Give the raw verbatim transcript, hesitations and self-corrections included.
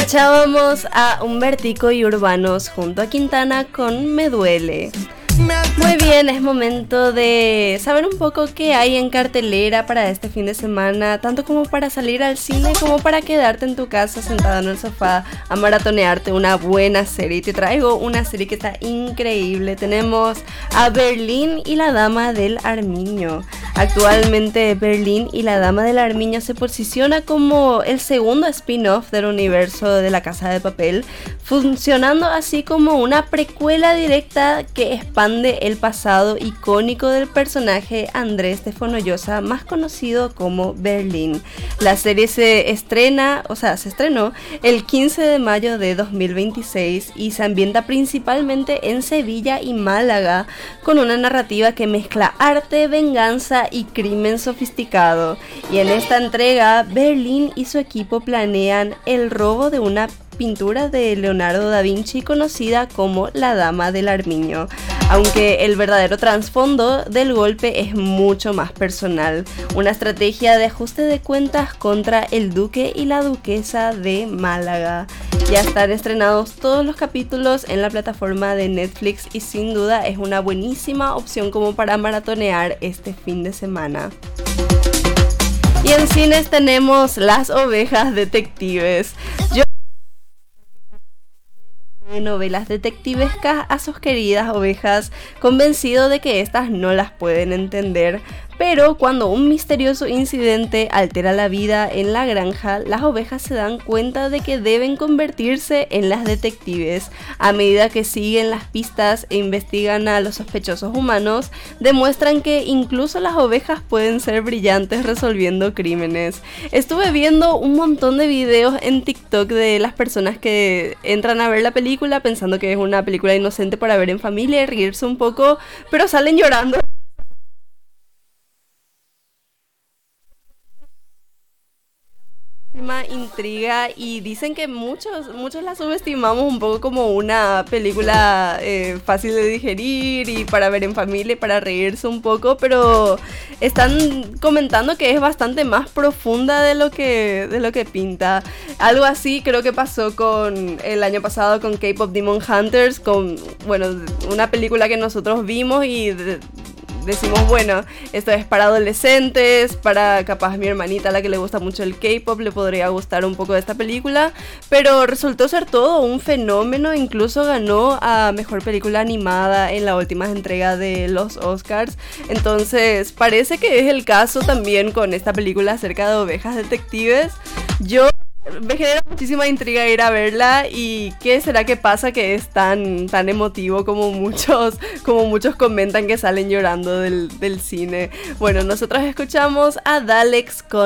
Escuchábamos a Humbertico y Urbanos junto a Quintana con Me Duele. Muy bien, es momento de saber un poco qué hay en cartelera para este fin de semana, tanto como para salir al cine como para quedarte en tu casa sentado en el sofá a maratonearte una buena serie. Te traigo una serie que está increíble. Tenemos a Berlín y la Dama del Armiño. Actualmente Berlín y la Dama del Armiño se posiciona como el segundo spin-off del universo de La Casa de Papel, funcionando así como una precuela directa que expande el pasado icónico del personaje Andrés de Fonollosa, más conocido como Berlín. La serie se estrena, o sea, se estrenó el quince de mayo de dos mil veintiséis y se ambienta principalmente en Sevilla y Málaga, con una narrativa que mezcla arte, venganza y crimen sofisticado. Y en esta entrega, Berlín y su equipo planean el robo de una pintura de Leonardo da Vinci conocida como la Dama del Armiño, aunque el verdadero trasfondo del golpe es mucho más personal, una estrategia de ajuste de cuentas contra el duque y la duquesa de Málaga. Ya están estrenados todos los capítulos en la plataforma de Netflix y sin duda es una buenísima opción como para maratonear este fin de semana. Y en cines tenemos Las Ovejas Detectives. Yo novelas detectivescas a sus queridas ovejas, convencido de que estas no las pueden entender. Pero cuando un misterioso incidente altera la vida en la granja, las ovejas se dan cuenta de que deben convertirse en las detectives. A medida que siguen las pistas e investigan a los sospechosos humanos, demuestran que incluso las ovejas pueden ser brillantes resolviendo crímenes. Estuve viendo un montón de videos en TikTok de las personas que entran a ver la película pensando que es una película inocente para ver en familia y reírse un poco, pero salen llorando. Intriga y dicen que muchos muchos la subestimamos un poco como una película eh, fácil de digerir y para ver en familia y para reírse un poco, pero están comentando que es bastante más profunda de lo que de lo que pinta. Algo así creo que pasó con el año pasado con K-Pop Demon Hunters, con bueno, una película que nosotros vimos y de, decimos, bueno, esto es para adolescentes, para capaz mi hermanita a la que le gusta mucho el K-pop le podría gustar un poco de esta película, pero resultó ser todo un fenómeno, incluso ganó a Mejor Película Animada en la última entrega de los Oscars. Entonces parece que es el caso también con esta película acerca de ovejas detectives. Yo me genera muchísima intriga ir a verla y qué será que pasa que es tan, tan emotivo como muchos, como muchos comentan que salen llorando del, del cine. Bueno, nosotros escuchamos a Dalex con